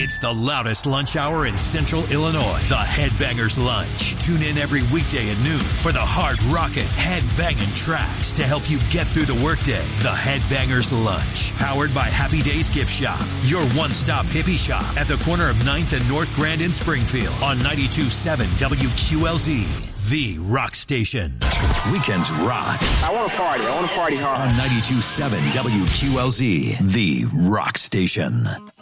It's the loudest lunch hour in Central Illinois. The Headbangers Lunch. Tune in every weekday at noon for the hard-rocking, head-banging tracks to help you get through the workday. The Headbangers Lunch. Powered by Happy Days Gift Shop. Your one-stop hippie shop at the corner of 9th and North Grand in Springfield on 92.7 WQLZ. The Rock Station. Weekends rock. I want to party. I want to party hard. On 92.7 WQLZ. The Rock Station.